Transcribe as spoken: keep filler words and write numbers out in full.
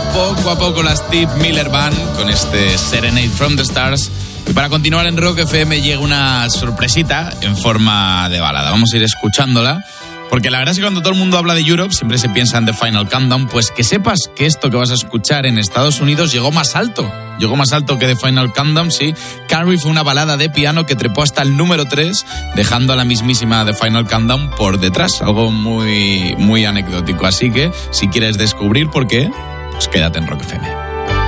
poco a poco la Steve Miller Band con este Serenade from the Stars. Y para continuar en Rock F M llega una sorpresita en forma de balada. Vamos a ir escuchándola, porque la verdad es que cuando todo el mundo habla de Europe siempre se piensa en The Final Countdown. Pues que sepas que esto que vas a escuchar en Estados Unidos llegó más alto. Llegó más alto que The Final Countdown, sí. Carrie fue una balada de piano que trepó hasta el número tres, dejando a la mismísima The Final Countdown por detrás. Algo muy, muy anecdótico. Así que, si quieres descubrir por qué, pues quédate en Rock F M.